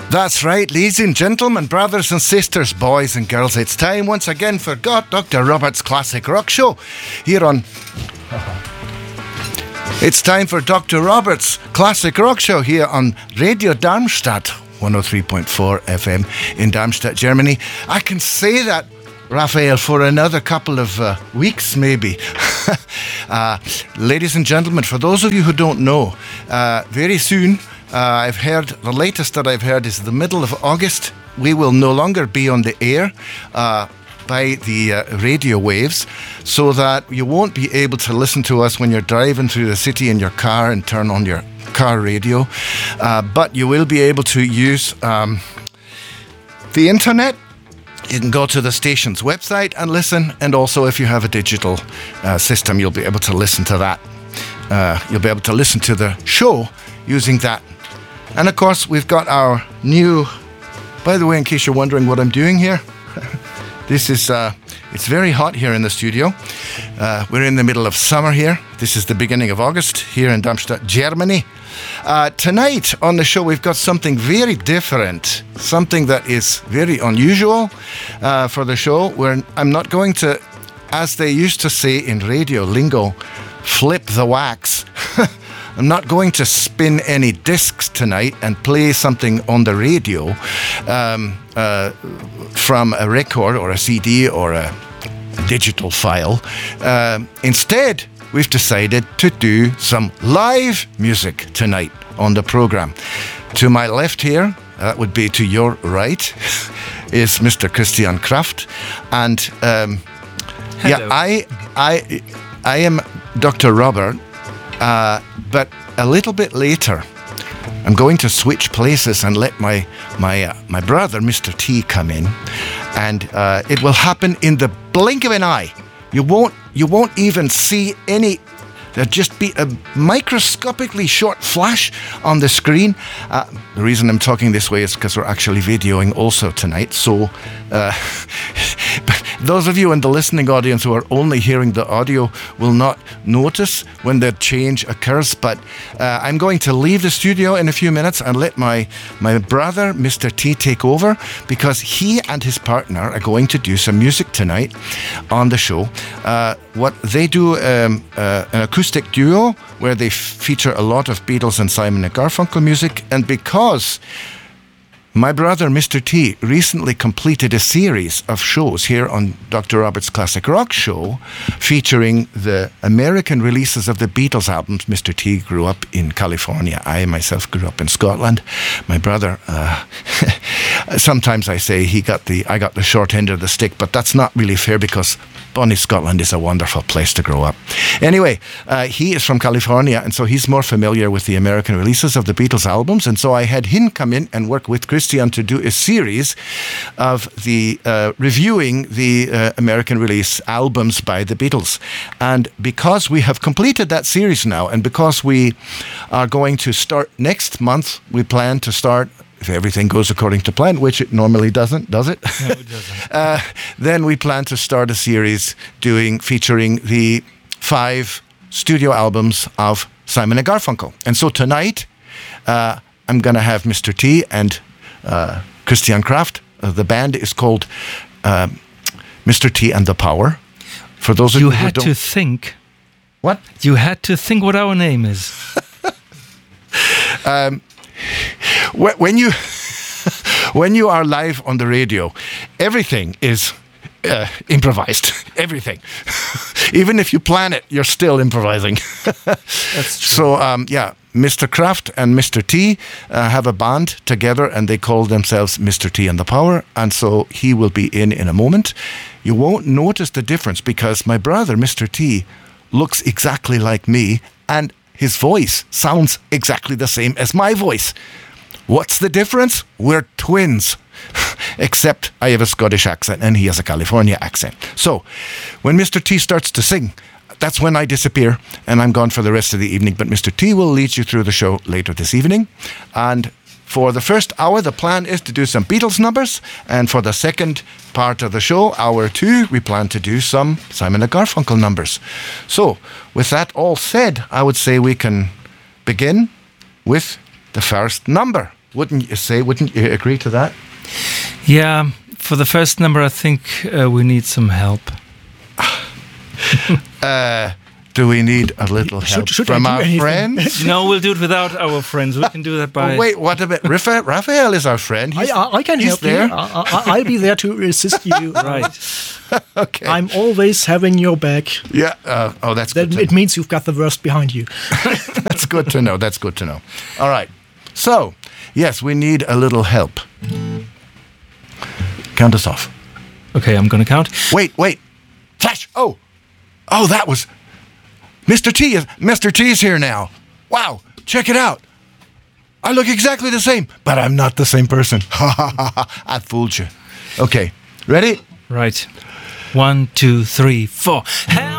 That's right, ladies and gentlemen, brothers and sisters, boys and girls. It's time once again for Dr. Robert's Classic Rock Show here on... It's time for Dr. Robert's Classic Rock Show here on Radio Darmstadt, 103.4 FM in Darmstadt, Germany. I can say that, Raphael, for another couple of weeks, maybe. Ladies and gentlemen, for those of you who don't know, very soon... I've heard, the latest that I've heard is the middle of August, we will no longer be on the air by the radio waves, so that you won't be able to listen to us when you're driving through the city in your car and turn on your car radio. But you will be able to use the internet. You can go to the station's website and listen, and also if you have a digital system, you'll be able to listen to that. You'll be able to listen to the show using that. And of course, we've got our new, by the way, in case you're wondering what I'm doing here, this is, it's very hot here in the studio. We're in the middle of summer here. This is the beginning of August here in Darmstadt, Germany. Tonight on the show, we've got something very different, something that is very unusual for the show, where I'm not going to, as they used to say in radio lingo, flip the wax. I'm not going to spin any discs tonight and play something on the radio from a record or a CD or a digital file. Instead, we've decided to do some live music tonight on the program. To my left here, that would be to your right, is Mr. Christian Kraft. And yeah, I am Dr. Robert. But a little bit later, I'm going to switch places and let my brother, Mr. T, come in, and it will happen in the blink of an eye. You won't even see any. There'll just be a microscopically short flash on the screen. The reason I'm talking this way is because we're actually videoing also tonight. So those of you in the listening audience who are only hearing the audio will not notice when the change occurs. But I'm going to leave the studio in a few minutes and let my brother, Mr. T, take over, because he and his partner are going to do some music tonight on the show. What they do, an acoustic duo where they feature a lot of Beatles and Simon & Garfunkel music. And because my brother, Mr. T, recently completed a series of shows here on Dr. Robert's Classic Rock Show featuring the American releases of the Beatles albums. Mr. T grew up in California. I myself grew up in Scotland. My brother, sometimes I say I got the short end of the stick, but that's not really fair because Bonnie, Scotland is a wonderful place to grow up. Anyway, he is from California, and so he's more familiar with the American releases of the Beatles albums, and so I had him come in and work with Christian to do a series of the reviewing the American release albums by the Beatles. And because we have completed that series now, and because we are going to start next month, we plan to start, if everything goes according to plan, which it normally doesn't, does it? No, it doesn't. Then we plan to start a series featuring the 5 studio albums of Simon & Garfunkel. And so tonight, I'm going to have Mr. T and Christian Kraft. The band is called Mr. T and the Power. For those of you who don't... You had to think. What? You had to think what our name is. When you are live on the radio, everything is improvised. Everything. Even if you plan it, you're still improvising. That's true. So, Mr. Kraft and Mr. T have a band together, and they call themselves Mr. T and the Power, and so he will be in a moment. You won't notice the difference because my brother, Mr. T, looks exactly like me, and his voice sounds exactly the same as my voice. What's the difference? We're twins. Except I have a Scottish accent and he has a California accent. So, when Mr. T starts to sing, that's when I disappear and I'm gone for the rest of the evening. But Mr. T will lead you through the show later this evening. And for the first hour, the plan is to do some Beatles numbers. And for the second part of the show, hour 2, we plan to do some Simon & Garfunkel numbers. So, with that all said, I would say we can begin with the first number. Wouldn't you agree to that? Yeah, for the first number, I think we need some help. Do we need a little help should from I do our anything? friends? No, we'll do it without our friends. We can do that by... Oh, wait, what about Raphael is our friend. I can he's help there. you. I'll be there to assist you. Right. Okay. I'm always having your back. Yeah. That's good. It means you've got the worst behind you. That's good to know. That's good to know. All right. So, yes, we need a little help. Count us off. Okay, I'm going to count. Wait. Flash. Oh, that was Mr. T. Mr. T is here now. Wow. Check it out. I look exactly the same, but I'm not the same person. I fooled you. Okay. Ready? Right. 1, 2, 3, 4. Help!